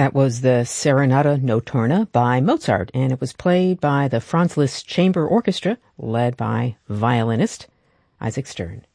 That was the Serenata Notturna by Mozart, and it was played by the Franz Liszt Chamber Orchestra, led by violinist Isaac Stern.